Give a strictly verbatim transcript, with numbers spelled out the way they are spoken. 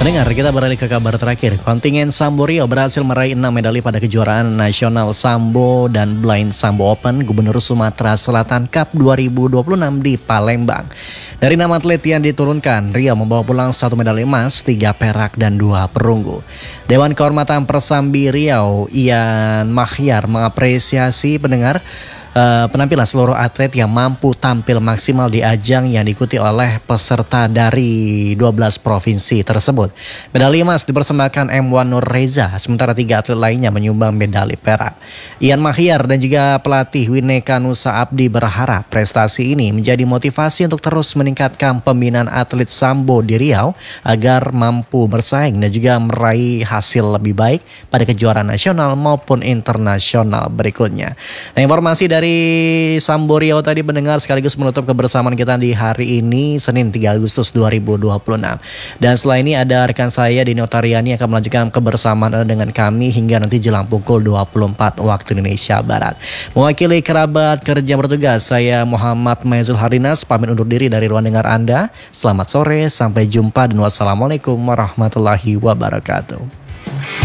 Pendengar, kita beralih ke kabar terakhir. Kontingen Sambo Riau berhasil meraih enam medali pada kejuaraan nasional Sambo dan Blind Sambo Open Gubernur Sumatera Selatan Cup dua ribu dua puluh enam di Palembang. Dari enam atlet yang diturunkan, Riau membawa pulang satu medali emas, tiga perak, dan dua perunggu. Dewan Kehormatan Persambi Riau, Ian Mahyar, mengapresiasi pendengar Uh, penampilan seluruh atlet yang mampu tampil maksimal di ajang yang diikuti oleh peserta dari dua belas provinsi tersebut. Medali emas dipersembahkan M satu Nur Reza, sementara tiga atlet lainnya menyumbang medali perak. Ian Mahyar dan juga pelatih Wineka Nusa Abdi berharap prestasi ini menjadi motivasi untuk terus meningkatkan pembinaan atlet Sambo di Riau agar mampu bersaing dan juga meraih hasil lebih baik pada kejuaraan nasional maupun internasional berikutnya. Nah, informasi dari Dari Sambo Riau tadi pendengar sekaligus menutup kebersamaan kita di hari ini Senin tiga Agustus dua ribu dua puluh enam. Dan setelah ini ada rekan saya Dini Otariani yang akan melanjutkan kebersamaan dengan kami hingga nanti jelang pukul dua puluh empat waktu Indonesia Barat. Mewakili kerabat kerja bertugas, saya Muhammad Maizul Harinas pamit undur diri dari ruang dengar Anda. Selamat sore, sampai jumpa dan wassalamualaikum warahmatullahi wabarakatuh.